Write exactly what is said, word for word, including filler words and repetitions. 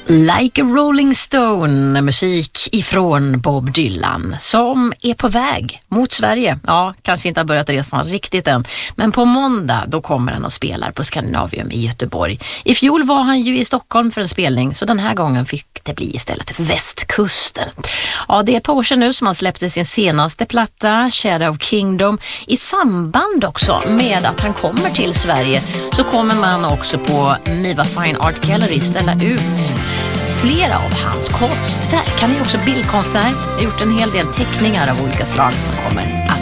Like a Rolling Stone, musik ifrån Bob Dylan som är på väg mot Sverige. Ja, kanske inte har börjat resan riktigt än, men på måndag då kommer han och spelar på Skandinavium i Göteborg. I fjol var han ju i Stockholm för en spelning, så den här gången fick det bli istället västkusten. Ja, det är ett par år sedan nu som han släppte sin senaste platta, Shadow Kingdom. I samband också med att han kommer till Sverige så kommer man också på Miva Fine Art Gallery ställa ut flera av hans konstverk. Han är också bildkonstnär, har gjort en hel del teckningar av olika slag som kommer